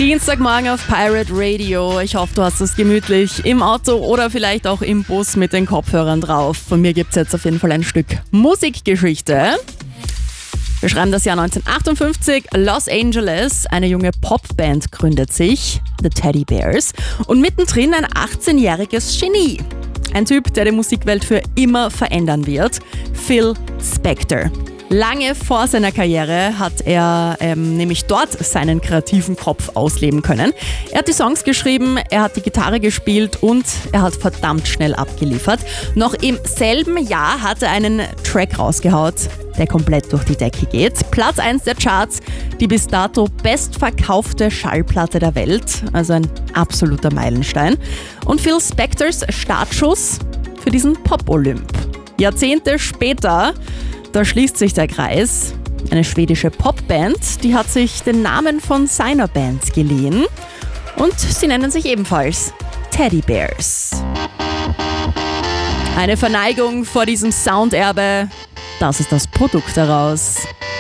Dienstagmorgen auf Pirate Radio. Ich hoffe, du hast es gemütlich im Auto oder vielleicht auch im Bus mit den Kopfhörern drauf. Von mir gibt es jetzt auf jeden Fall ein Stück Musikgeschichte. Wir schreiben das Jahr 1958. Los Angeles, eine junge Popband gründet sich, The Teddy Bears. Und mittendrin ein 18-jähriges Genie. Ein Typ, der die Musikwelt für immer verändern wird. Phil Spector. Lange vor seiner Karriere hat er nämlich dort seinen kreativen Kopf ausleben können. Er hat die Songs geschrieben, er hat die Gitarre gespielt und er hat verdammt schnell abgeliefert. Noch im selben Jahr hat er einen Track rausgehaut, der komplett durch die Decke geht. Platz 1 der Charts, die bis dato bestverkaufte Schallplatte der Welt. Also ein absoluter Meilenstein. Und Phil Spectors Startschuss für diesen Pop-Olymp. Jahrzehnte später, da schließt sich der Kreis. Eine schwedische Popband, die hat sich den Namen von seiner Band geliehen. Und sie nennen sich ebenfalls Teddy Bears. Eine Verneigung vor diesem Sounderbe, das ist das Produkt daraus.